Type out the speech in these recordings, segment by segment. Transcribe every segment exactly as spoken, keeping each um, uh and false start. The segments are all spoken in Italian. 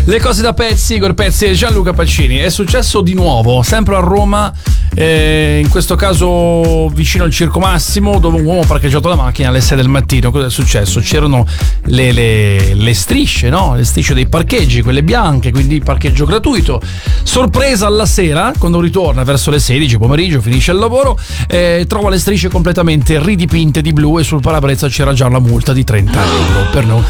Le cose da pezzi, Igor Pezzi e Gianluca Pacini. È successo di nuovo, sempre a Roma, eh, in questo caso vicino al Circo Massimo, dove un uomo ha parcheggiato la macchina alle sei del mattino. Cosa è successo? C'erano le, le, le strisce, no? Le strisce dei parcheggi, quelle bianche, quindi parcheggio gratuito. Sorpresa alla sera, quando ritorna verso le sedici pomeriggio, finisce il lavoro, eh, trova le strisce completamente ridipinte di blu e sul parabrezza c'era già una multa di trenta euro per noi.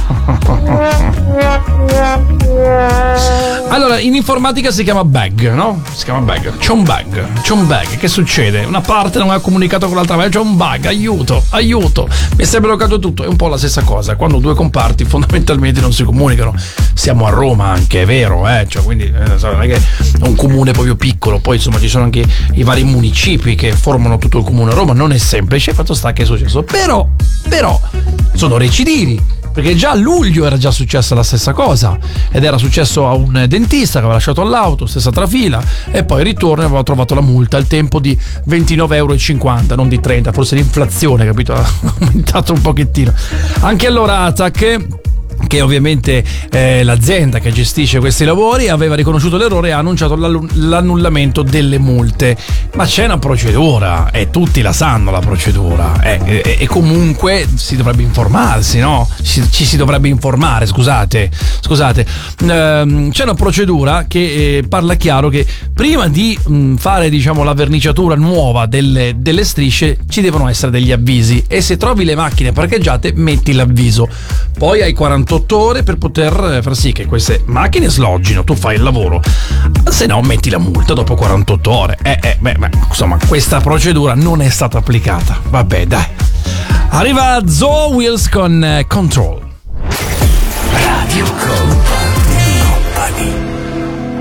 Allora, in informatica si chiama bag, no? Si chiama bag. C'è un bag, c'è un bag. Che succede? Una parte non ha comunicato con l'altra, ma c'è un bug. Aiuto, aiuto. Mi è bloccato tutto. È un po' la stessa cosa. Quando due comparti fondamentalmente non si comunicano. Siamo a Roma anche, è vero, eh? Cioè, quindi eh, non è che è un comune proprio piccolo. Poi insomma ci sono anche i vari municipi che formano tutto il comune. Roma non è semplice. Fatto sta che è successo. Però, però, sono recidivi. Perché già a luglio era già successa la stessa cosa ed era successo a un dentista che aveva lasciato all'auto, stessa trafila, e poi ritorno e aveva trovato la multa al tempo di ventinove euro e cinquanta, non di trenta, forse l'inflazione, capito? Ha aumentato un pochettino. Anche allora Atac, che ovviamente eh, l'azienda che gestisce questi lavori, aveva riconosciuto l'errore e ha annunciato l'annullamento delle multe. Ma c'è una procedura e tutti la sanno la procedura, eh, e, e comunque si dovrebbe informarsi, no? Ci, ci si dovrebbe informare, scusate, scusate. Ehm, c'è una procedura che eh, parla chiaro che prima di mh, fare, diciamo, la verniciatura nuova delle, delle strisce ci devono essere degli avvisi, e se trovi le macchine parcheggiate metti l'avviso. Poi hai quarantotto ore per poter far sì che queste macchine sloggino, tu fai il lavoro, se no metti la multa dopo quarantotto ore. Eh, eh, beh, beh, insomma, questa procedura non è stata applicata. Vabbè, dai. Arriva Zoe Wills con uh, Control. Radio Company.